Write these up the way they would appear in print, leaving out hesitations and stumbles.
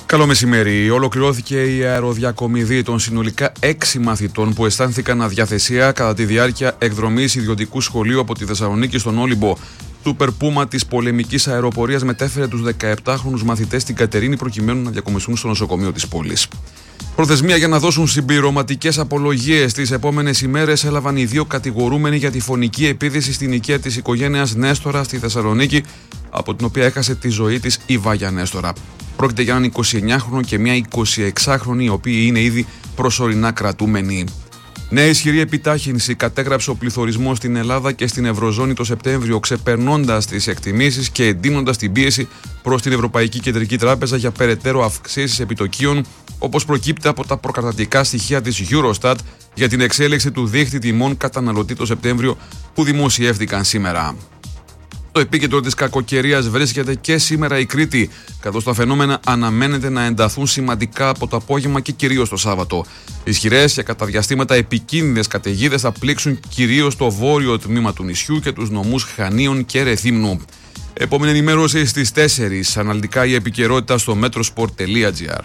Καλό μεσημέρι. Ολοκληρώθηκε η αεροδιακομιδή των συνολικά 6 μαθητών που αισθάνθηκαν αδιαθεσία κατά τη διάρκεια εκδρομής ιδιωτικού σχολείου από τη Θεσσαλονίκη στον Όλυμπο. Σούπερ Πούμα της πολεμικής αεροπορίας μετέφερε τους 17χρονους μαθητές στην Κατερίνη προκειμένου να διακομιστούν στο νοσοκομείο της πόλης. Προθεσμία για να δώσουν συμπληρωματικές απολογίες τις επόμενες ημέρες έλαβαν οι δύο κατηγορούμενοι για τη φωνική επίθεση στην οικία της οικογένειας Νέστορα στη Θεσσαλονίκη, από την οποία έχασε τη ζωή της η Βάγια Νέστορα. Πρόκειται για έναν 29χρονο και μια 26χρονη, οι οποίοι είναι ήδη προσωρινά κρατούμενοι. Νέα ισχυρή επιτάχυνση κατέγραψε ο πληθωρισμός στην Ελλάδα και στην Ευρωζώνη το Σεπτέμβριο, ξεπερνώντας τις εκτιμήσεις και εντείνοντας την πίεση προς την Ευρωπαϊκή Κεντρική Τράπεζα για περαιτέρω αυξήσεις επιτοκίων, όπως προκύπτει από τα προκαταρκτικά στοιχεία της Eurostat για την εξέλιξη του δείκτη τιμών καταναλωτή το Σεπτέμβριο που δημοσιεύτηκαν σήμερα. Το επίκεντρο της κακοκαιρίας βρίσκεται και σήμερα η Κρήτη, καθώς τα φαινόμενα αναμένεται να ενταθούν σημαντικά από το απόγευμα και κυρίως το Σάββατο. Ισχυρές και κατά διαστήματα επικίνδυνες καταιγίδες θα πλήξουν κυρίως το βόρειο τμήμα του νησιού και τους νομούς Χανίων και Ρεθύμνου. Επόμενη ενημέρωση στις 4. Αναλυτικά η επικαιρότητα στο metrosport.gr.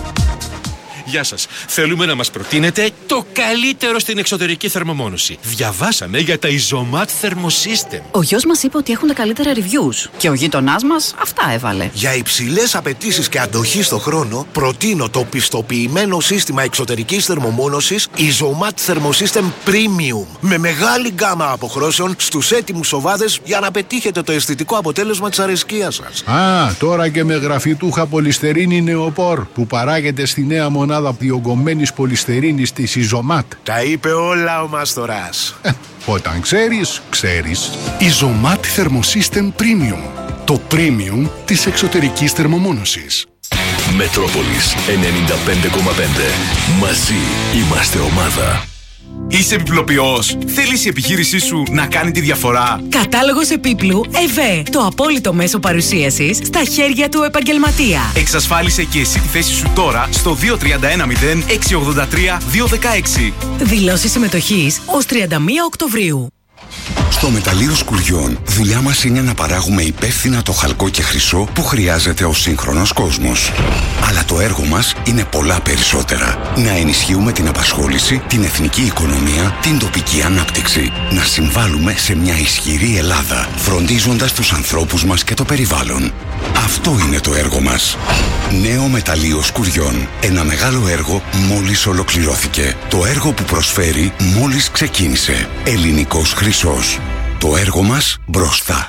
Γεια σας. Θέλουμε να μας προτείνετε το καλύτερο στην εξωτερική θερμομόνωση. Διαβάσαμε για τα Isomat Thermosystem. Ο γιος μας είπε ότι έχουν τα καλύτερα reviews και ο γείτονάς μας αυτά έβαλε. Για υψηλές απαιτήσεις και αντοχή στο χρόνο, προτείνω το πιστοποιημένο σύστημα εξωτερικής θερμομόνωσης Isomat Thermosystem Premium. Με μεγάλη γκάμα αποχρώσεων στους έτοιμους οβάδες για να πετύχετε το αισθητικό αποτέλεσμα της αρεσκίας σας. Τώρα και με γραφιτούχα πολυστερίνη νεοπόρ που παράγεται στη νέα μονάδα διογκωμένης πολυστερίνης της Isomat. Τα είπε όλα ο Μάστορας. Όταν ξέρεις, ξέρεις. Isomat Thermosystem Premium. Το premium της εξωτερικής θερμομόνωσης. Μετρόπολης 95,5. Μαζί είμαστε ομάδα. Είσαι επιπλοποιός. Θέλεις η επιχείρησή σου να κάνει τη διαφορά. Κατάλογος επίπλου ΕΒΕ. Το απόλυτο μέσο παρουσίασης στα χέρια του επαγγελματία. Εξασφάλισε και εσύ τη θέση σου τώρα στο 2310 683 216. Δηλώσεις συμμετοχής ως 31 Οκτωβρίου. Στο Μεταλλείο Σκουριών, δουλειά μας είναι να παράγουμε υπεύθυνα το χαλκό και χρυσό που χρειάζεται ο σύγχρονος κόσμος. Αλλά το έργο μας είναι πολλά περισσότερα. Να ενισχύουμε την απασχόληση, την εθνική οικονομία, την τοπική ανάπτυξη. Να συμβάλλουμε σε μια ισχυρή Ελλάδα, φροντίζοντας τους ανθρώπους μας και το περιβάλλον. Αυτό είναι το έργο μας. Νέο Μεταλλείο Σκουριών. Ένα μεγάλο έργο μόλις ολοκληρώθηκε. Το έργο που προσφέρει μόλις ξεκίνησε. Ελληνικός χρυσός. Το έργο μας μπροστά.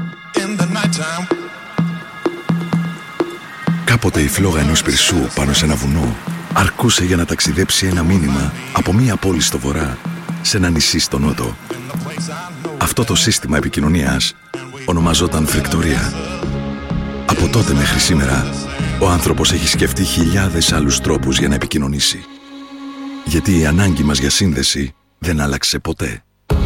Κάποτε η φλόγα ενός πυρσού πάνω σε ένα βουνό αρκούσε για να ταξιδέψει ένα μήνυμα από μία πόλη στο βορρά σε ένα νησί στο νότο. Αυτό το σύστημα επικοινωνίας ονομαζόταν φρικτορία. Από τότε μέχρι σήμερα, ο άνθρωπος έχει σκεφτεί χιλιάδες άλλους τρόπους για να επικοινωνήσει. Γιατί η ανάγκη μας για σύνδεση δεν άλλαξε ποτέ.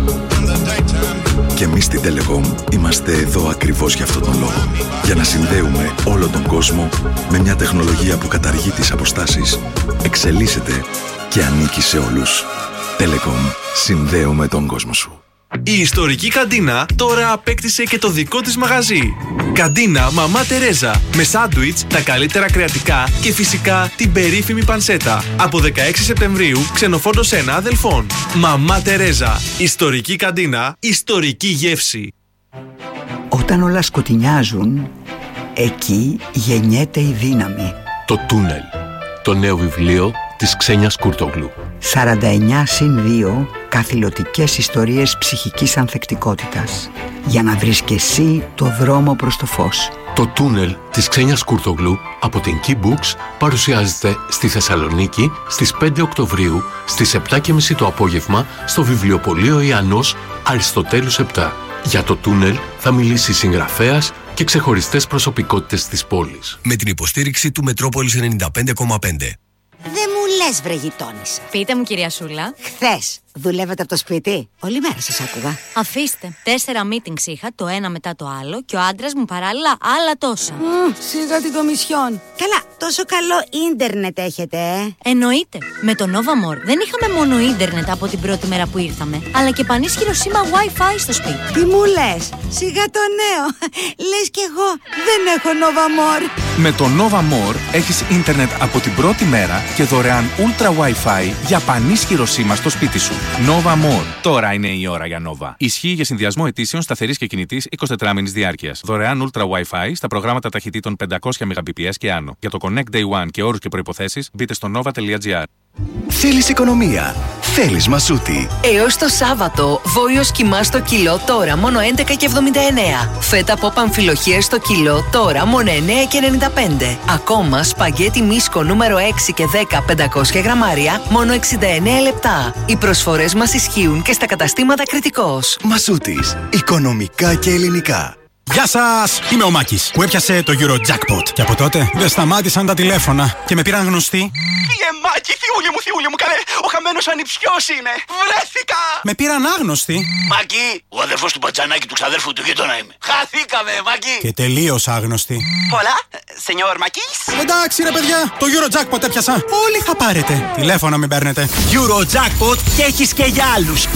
Και εμείς στην Telecom είμαστε εδώ ακριβώς για αυτόν τον λόγο. Για να συνδέουμε όλο τον κόσμο με μια τεχνολογία που καταργεί τις αποστάσεις, εξελίσσεται και ανήκει σε όλους. Telecom. Συνδέουμε τον κόσμο σου. Η ιστορική καντίνα τώρα απέκτησε και το δικό της μαγαζί. Καντίνα Μαμά Τερέζα. Με σάντουιτς, τα καλύτερα κρεατικά και φυσικά την περίφημη πανσέτα. Από 16 Σεπτεμβρίου, ξενοφόντος 1 Αδελφών. Μαμά Τερέζα. Ιστορική καντίνα, ιστορική γεύση. Όταν όλα σκοτεινιάζουν, εκεί γεννιέται η δύναμη. Το Τούνελ. Το νέο βιβλίο της Ξένιας Κουρτόγλου. 49+2 καθηλωτικές ιστορίες ψυχικής ανθεκτικότητας. Για να βρεις και εσύ το δρόμο προς το φως. Το Τούνελ της Ξένιας Κουρτόγλου από την Key Books παρουσιάζεται στη Θεσσαλονίκη στις 5 Οκτωβρίου στις 7:30 το απόγευμα στο βιβλιοπωλείο Ιαννός Αριστοτέλους 7. Για το Τούνελ θα μιλήσει συγγραφέας και ξεχωριστές προσωπικότητες της πόλης. Με την υποστήριξη του Μετρόπολης 95,5. Δεν μου λες βρε γειτόνισσα. Πείτε μου κυρία Σούλα. Χθες δουλεύατε από το σπίτι? Όλη μέρα σας άκουγα. Αφήστε. 4 meetings είχα, το ένα μετά το άλλο, και ο άντρας μου παράλληλα άλλα τόσα. Σιγά την κομισιόν. Καλά, τόσο καλό ίντερνετ έχετε, Εννοείται. Με το Nova More δεν είχαμε μόνο ίντερνετ από την πρώτη μέρα που ήρθαμε, αλλά και πανίσχυρο σήμα Wi-Fi στο σπίτι. Τι μου λες? Σιγά το νέο. Λες κι εγώ δεν έχω Nova More. Με το Nova More έχεις ίντερνετ από την πρώτη μέρα και δωρεάν Ultra Wi-Fi για πανίσχυρο σήμα στο σπίτι σου. Nova More. Τώρα είναι η ώρα για Nova. Ισχύει για συνδυασμό ετήσεων σταθερής και κινητής 24 μήνης διάρκειας. Δωρεάν Ultra Wi-Fi στα προγράμματα ταχυτήτων 500 Mbps και άνω. Για το Connect Day One και όρους και προϋποθέσεις μπείτε στο nova.gr. Θέλεις οικονομία. Θέλεις Μασούτη. Έως το Σάββατο, βόλιος κιμά στο κιλό τώρα μόνο 11,79. Φέτα από αμφιλοχίες στο κιλό τώρα μόνο 9,95. Ακόμα σπαγγέτι μίσκο νούμερο 6 και 10 500 γραμμάρια μόνο 69 λεπτά. Οι προσφορές μας ισχύουν και στα καταστήματα Κρητικός. Μασούτης. Οικονομικά και ελληνικά. Γεια σας! Είμαι ο Μάκης που έπιασε το Eurojackpot. Και από τότε δεν σταμάτησαν τα τηλέφωνα και με πήραν γνωστοί. Μάκη, θειούλη μου, καλέ! Ο χαμένος ανιψιός είναι! Βρέθηκα! Με πήραν άγνωστοι. Μάκη, ο αδερφός του Πατζανάκη του ξαδέρφου του γείτονα είμαι. Χαθήκαμε, Μάκη! Και τελείως άγνωστοι. Πολλά, σενιόρ Μάκης. Εντάξει ρε παιδιά, το Eurojackpot έπιασα. Όλοι θα πάρετε. Τηλέφωνα μην παίρνετε. Eurojackpot και έχεις και για άλλους.